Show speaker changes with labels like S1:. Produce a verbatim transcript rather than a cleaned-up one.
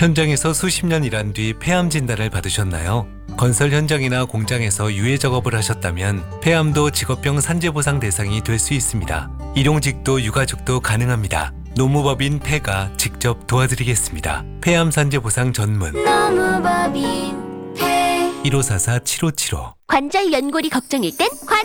S1: 현장에서 수십 년 일한 뒤 폐암 진단을 받으셨나요? 건설 현장이나 공장에서 유해 작업을 하셨다면 폐암도 직업병 산재보상 대상이 될 수 있습니다. 일용직도 유가족도 가능합니다. 노무법인 폐가 직접 도와드리겠습니다. 폐암 산재보상 전문
S2: 노무법인 폐
S1: 일오사사 칠오칠오
S2: 관절 연골이 걱정일 땐 관